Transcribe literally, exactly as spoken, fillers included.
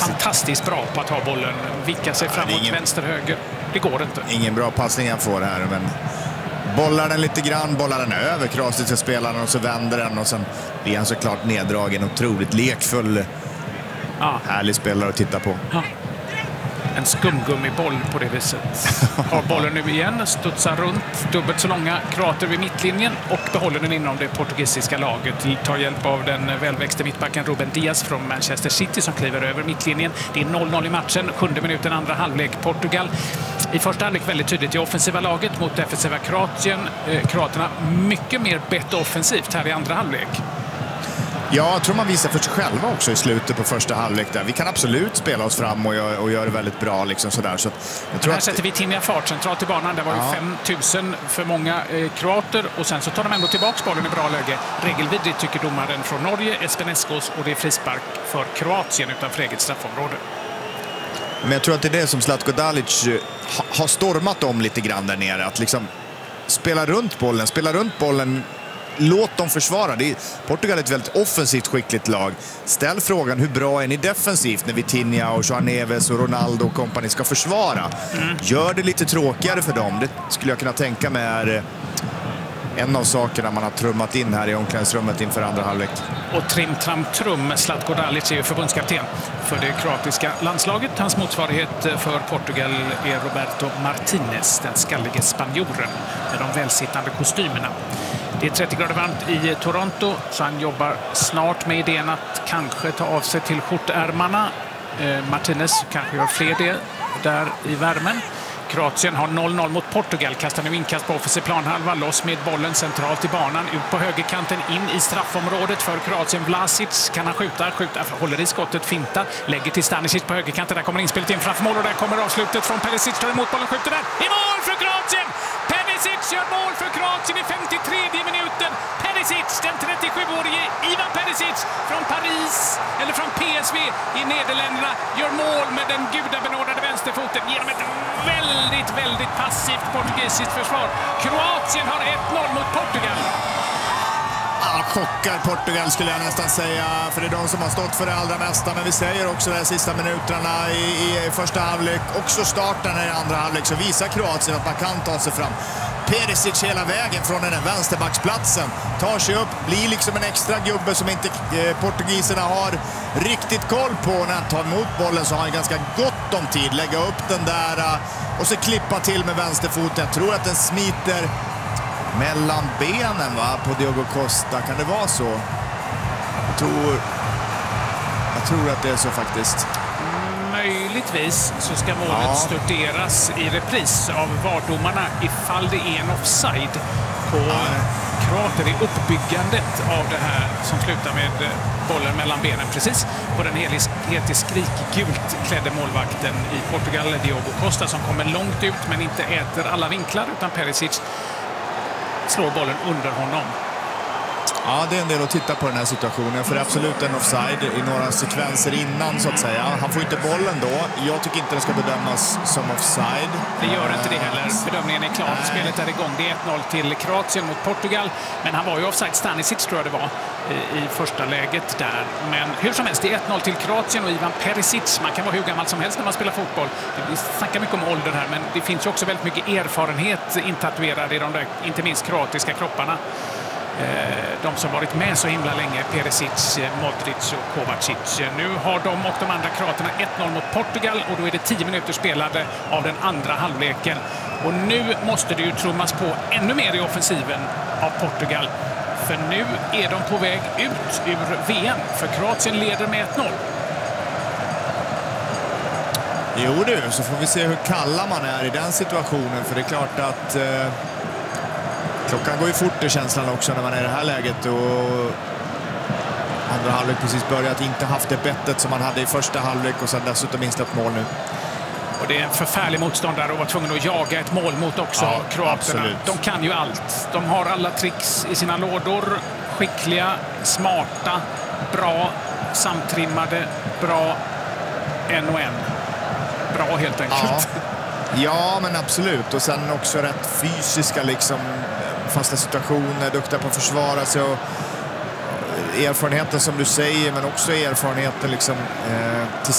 fantastiskt bra på att ha bollen, vicka sig framåt, ingen... vänster, höger. Det går inte. Ingen bra passning han får här, men bollar den lite grann, bollar den över Krasic spelaren och så vänder den och sen blir han såklart neddragen. Otroligt lekfull, ja. Härlig spelare att titta på. Ja. En skumgummiboll på det viset. Har bollen nu igen, studsar runt, dubbelt så långa kroater vid mittlinjen och behåller den inom det portugisiska laget. Tar hjälp av den välväxte mittbacken Ruben Diaz från Manchester City som kliver över mittlinjen. Det är noll noll i matchen, sjunde minuten, andra halvlek. Portugal i första halvlek väldigt tydligt i offensiva laget mot defensiva Kroatien. Eh, Kroaterna mycket mer bett offensivt här i andra halvlek. Ja, jag tror man visar för sig själva också i slutet på första halvlek där. Vi kan absolut spela oss fram och göra, och göra det väldigt bra. Liksom sådär. Så jag tror här att... sätter vi Tinja fart centralt i banan. Det var ju ja. fem tusen för många eh, kroater. Och sen så tar de ändå tillbaka bollen i bra läge. Regelvidrigt tycker domaren från Norge, Espen Eskos, och det är frispark för Kroatien utanför eget straffområde. Men jag tror att det är det som Zlatko Dalic ha, har stormat om lite grann där nere. Att liksom spela runt bollen, spela runt bollen. Låt dem försvara. Det är, Portugal är ett väldigt offensivt skickligt lag. Ställ frågan, hur bra är ni defensivt när Vitinha och João Neves och Ronaldo och kompani ska försvara? Mm. Gör det lite tråkigare för dem. Det skulle jag kunna tänka mig är en av sakerna man har trummat in här i omklädningsrummet inför andra halvlek. Och trim tram trum, Zlatko Dalic är ju förbundskapten för det kroatiska landslaget. Hans motsvarighet för Portugal är Roberto Martinez, den skallige spanjoren med de välsittande kostymerna. Det är trettio grader varmt i Toronto, så han jobbar snart med idén att kanske ta av sig till skjortärmarna. Eh, Martinez kanske gör fler det där i värmen. Kroatien har noll noll mot Portugal, kastar nu inkast på offensiv planhalva, loss med bollen centralt i banan, ut på högerkanten, in i straffområdet för Kroatien. Vlasic, kan han skjuta? Skjuta, håller i skottet, fintar, lägger till Stanisic på högerkanten, där kommer inspelet in framför mål och där kommer avslutet från Perisic, tar emot bollen, skjuter där, i mål för Kroatien! Perisic gör mål för Kroatien i femtiotredje minuten. Perisic, den trettiosjuårige Ivan Perisic från Paris, eller från P S V i Nederländerna, gör mål med den gudabenådade vänsterfoten genom ett väldigt, väldigt passivt portugisiskt försvar. Kroatien har ett noll mot Portugal. Ja, chockar Portugal skulle jag nästan säga, för det är de som har stått för det allra mesta. Men vi säger också de sista minuterna i, i första halvlek, också starten i andra halvlek, så visar Kroatien att man kan ta sig fram. Perisic hela vägen från den vänsterbacksplatsen tar sig upp, blir liksom en extra gubbe som inte eh, portugiserna har riktigt koll på. När han tar emot bollen så har han ganska gott om tid, lägga upp den där uh, och så klippa till med vänsterfoten. Jag tror att den smiter mellan benen, va, på Diogo Costa. Kan det vara så? Jag tror, jag tror att det är så faktiskt. Möjligtvis så ska målet ja. studeras i repris av vardomarna ifall det är en offside på ja. kroater i uppbyggandet av det här som slutar med bollen mellan benen precis på den helt i skrikgult klädde målvakten i Portugal, Diogo Costa, som kommer långt ut men inte äter alla vinklar, utan Perisic slår bollen under honom. Ja, det är en del att titta på den här situationen, för absolut en offside i några sekvenser innan så att säga. Han får inte bollen då. Jag tycker inte det ska bedömas som offside. Det gör inte det heller. Bedömningen är klar. Spelet är igång. Det är ett noll till Kroatien mot Portugal. Men han var ju offside. Stanisic tror jag det var i första läget där. Men hur som helst, det är ett noll till Kroatien och Ivan Perisic. Man kan vara hur gammal som helst när man spelar fotboll. Vi snackar mycket om ålder här, men det finns ju också väldigt mycket erfarenhet intatuerad i de där, inte minst kroatiska kropparna. De som varit med så himla länge, Perisic, Modric och Kovacic. Nu har de och de andra kroaterna ett noll mot Portugal och då är det tio minuter spelade av den andra halvleken. Och nu måste det ju trummas på ännu mer i offensiven av Portugal. För nu är de på väg ut ur V M, för Kroatien leder med ett noll. Jo du, så får vi se hur kalla man är i den situationen, för det är klart att eh... klockan går ju fort i känslan också när man är i det här läget, och andra halvlek precis börjat, inte haft det bettet som man hade i första halvlek och sen dessutom insläppt mål nu. Och det är en förfärlig motståndare och var tvungen att jaga ett mål mot också, ja, kroaterna. Absolut. De kan ju allt. De har alla tricks i sina lådor. Skickliga, smarta, bra, samtrimmade, bra, en och en. Bra helt enkelt. Ja. Ja, men absolut. Och sen också rätt fysiska liksom, fasta situationer, duktiga på att försvara sig och erfarenheten som du säger, men också erfarenheten liksom, eh, till